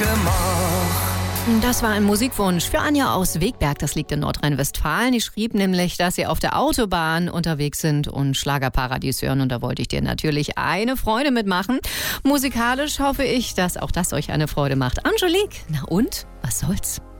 gemacht. Das war ein Musikwunsch für Anja aus Wegberg, das liegt in Nordrhein-Westfalen. Die schrieb nämlich, dass sie auf der Autobahn unterwegs sind und Schlagerparadies hören. Und da wollte ich dir natürlich eine Freude mitmachen. Musikalisch hoffe ich, dass auch das euch eine Freude macht. Angelique, na und? Was soll's?